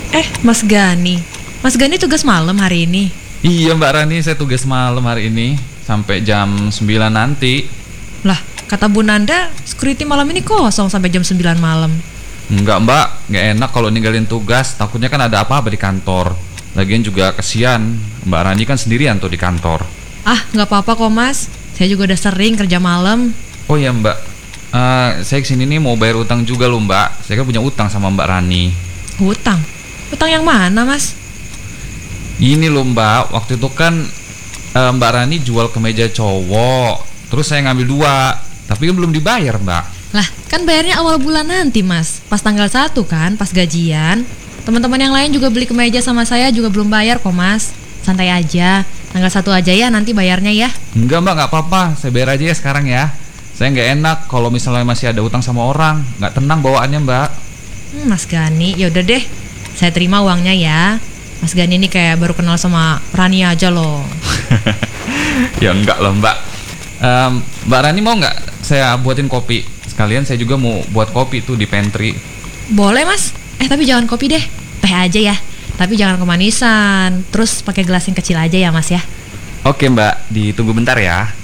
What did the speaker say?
Mas Gani. Mas Gani tugas malam hari ini. Iya Mbak Rani, saya tugas malam hari ini sampai jam 9 nanti. Lah, kata Bu Nanda, security malam ini kosong sampai jam 9 malam. Enggak Mbak, nggak enak kalau ninggalin tugas. Takutnya kan ada apa-apa di kantor. Lagian juga kesian, Mbak Rani kan sendirian tuh di kantor. Ah, nggak apa-apa kok Mas. Saya juga udah sering kerja malam. Oh iya Mbak, saya kesini nih mau bayar utang juga loh Mbak. Saya kan punya utang sama Mbak Rani. Hutang? Hutang yang mana Mas? Ini loh Mbak, waktu itu kan Mbak Rani jual kemeja cowok. Terus saya ngambil 2, tapi kan belum dibayar Mbak. Lah, kan bayarnya awal bulan nanti Mas. Pas tanggal 1 kan, pas gajian. Teman-teman yang lain juga beli kemeja sama saya juga belum bayar kok Mas. Santai aja, tanggal 1 aja ya nanti bayarnya ya. Enggak Mbak, nggak apa-apa, saya bayar aja ya sekarang ya. Saya nggak enak kalau misalnya masih ada utang sama orang. Nggak tenang bawaannya Mbak. Mas Gani, yaudah deh. Saya terima uangnya ya. Mas Gani ini kayak baru kenal sama Rani aja loh. Ya enggak loh Mbak. Mbak Rani mau nggak saya buatin kopi? Sekalian saya juga mau buat kopi tuh di pantry. Boleh Mas. Tapi jangan kopi deh. Teh aja ya. Tapi jangan kemanisan. Terus pakai gelas yang kecil aja ya Mas ya. Oke Mbak, ditunggu bentar ya.